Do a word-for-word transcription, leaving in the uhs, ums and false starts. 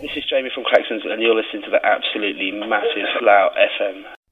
This is Jamie from Claxons, and you're listening to the absolutely massive Slough F M.